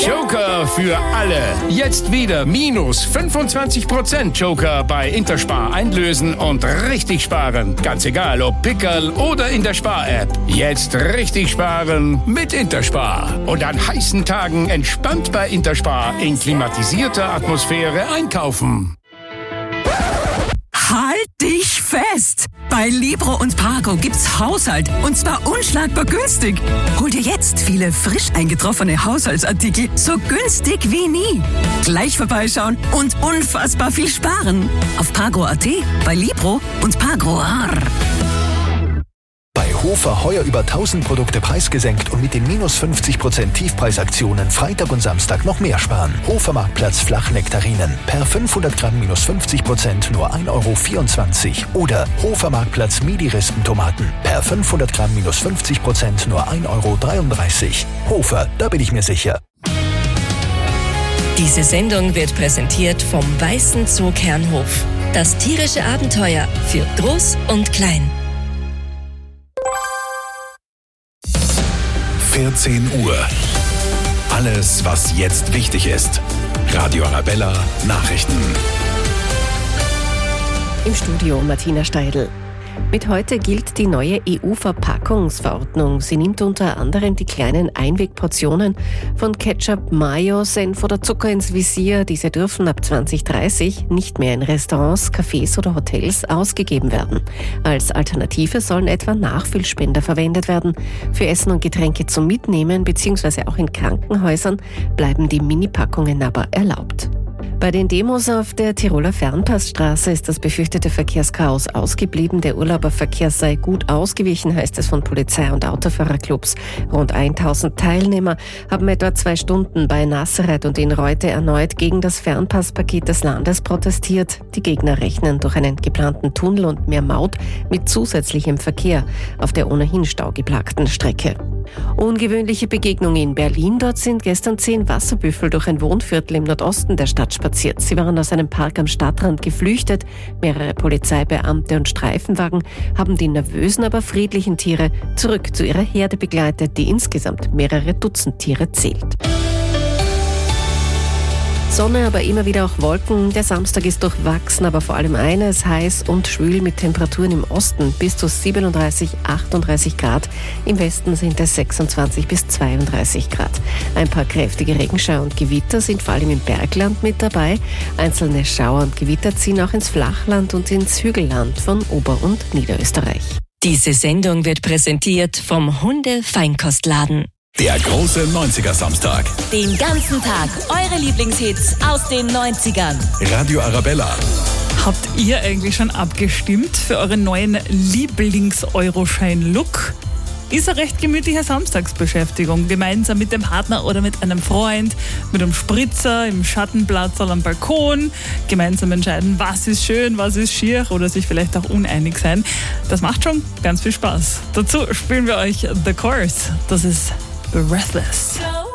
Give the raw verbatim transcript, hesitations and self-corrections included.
Joker für alle. Jetzt wieder minus fünfundzwanzig Prozent Joker bei Interspar einlösen und richtig sparen. Ganz egal, ob Pickerl oder in der Spar-App. Jetzt richtig sparen mit Interspar. Und an heißen Tagen entspannt bei Interspar in klimatisierter Atmosphäre einkaufen. Halt dich fest! Bei Libro und Pago gibt's Haushalt und zwar unschlagbar günstig. Hol dir jetzt viele frisch eingetroffene Haushaltsartikel so günstig wie nie. Gleich vorbeischauen und unfassbar viel sparen. Auf Pago Punkt at, bei Libro und Pago. Bei Hofer heuer über tausend Produkte preisgesenkt und mit den minus fünfzig Prozent Tiefpreisaktionen Freitag und Samstag noch mehr sparen. Hofer Marktplatz Flachnektarinen. Per fünfhundert Gramm minus fünfzig Prozent nur ein Euro vierundzwanzig. Oder Hofer Marktplatz Midi-Rispentomaten. Per fünfhundert Gramm minus fünfzig Prozent nur ein Euro dreiunddreißig. Hofer, da bin ich mir sicher. Diese Sendung wird präsentiert vom Weißen Zoo Kernhof. Das tierische Abenteuer für Groß und Klein. vierzehn Uhr. Alles, was jetzt wichtig ist. Radio Arabella Nachrichten. Im Studio Martina Steidl. Mit heute gilt die neue E U-Verpackungsverordnung. Sie nimmt unter anderem die kleinen Einwegportionen von Ketchup, Mayo, Senf oder Zucker ins Visier. Diese dürfen ab zwanzig dreißig nicht mehr in Restaurants, Cafés oder Hotels ausgegeben werden. Als Alternative sollen etwa Nachfüllspender verwendet werden. Für Essen und Getränke zum Mitnehmen bzw. auch in Krankenhäusern bleiben die Minipackungen aber erlaubt. Bei den Demos auf der Tiroler Fernpassstraße ist das befürchtete Verkehrschaos ausgeblieben. Der Urlauberverkehr sei gut ausgewichen, heißt es von Polizei- und Autofahrerclubs. Rund tausend Teilnehmer haben etwa zwei Stunden bei Nazareth und in Reute erneut gegen das Fernpasspaket des Landes protestiert. Die Gegner rechnen durch einen geplanten Tunnel und mehr Maut mit zusätzlichem Verkehr auf der ohnehin staugeplagten Strecke. Ungewöhnliche Begegnung in Berlin. Dort sind gestern zehn Wasserbüffel durch ein Wohnviertel im Nordosten der Stadt spaziert. Sie waren aus einem Park am Stadtrand geflüchtet. Mehrere Polizeibeamte und Streifenwagen haben die nervösen, aber friedlichen Tiere zurück zu ihrer Herde begleitet, die insgesamt mehrere Dutzend Tiere zählt. Sonne, aber immer wieder auch Wolken. Der Samstag ist durchwachsen, aber vor allem eines, heiß und schwül mit Temperaturen im Osten bis zu siebenunddreißig, achtunddreißig Grad. Im Westen sind es sechsundzwanzig bis zweiunddreißig Grad. Ein paar kräftige Regenschauer und Gewitter sind vor allem im Bergland mit dabei. Einzelne Schauer und Gewitter ziehen auch ins Flachland und ins Hügelland von Ober- und Niederösterreich. Diese Sendung wird präsentiert vom Hunde-Feinkostladen. Der große neunziger-Samstag. Den ganzen Tag eure Lieblingshits aus den neunzigern. Radio Arabella. Habt ihr eigentlich schon abgestimmt für euren neuen Lieblings-Euroschein-Look? Ist eine recht gemütliche Samstagsbeschäftigung, gemeinsam mit dem Partner oder mit einem Freund, mit einem Spritzer, im Schattenplatz oder am Balkon, gemeinsam entscheiden, was ist schön, was ist schier oder sich vielleicht auch uneinig sein. Das macht schon ganz viel Spaß. Dazu spielen wir euch The Course. Das ist Breathless.